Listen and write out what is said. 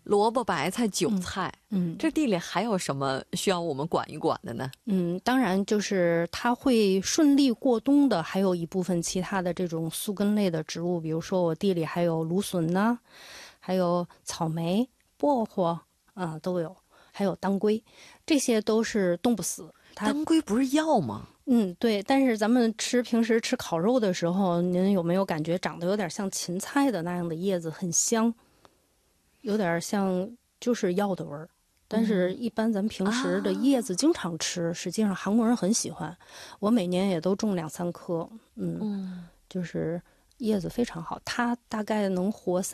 萝卜、白菜、韭菜， 嗯， 这地里还有什么需要我们管一管的呢？ 当然就是它会顺利过冬的，还有一部分其他的这种宿根类的植物，比如说我地里还有芦笋呢，还有草莓、薄荷都有，还有当归，这些都是冻不死。 当归不是药吗？ 对，但是咱们平时吃烤肉的时候，您有没有感觉长得有点像芹菜的那样的叶子，很香，有点像就是药的味儿。但是，一般咱平时的叶子经常吃，实际上韩国人很喜欢。我每年也都种2-3棵，就是叶子非常好，它大概能活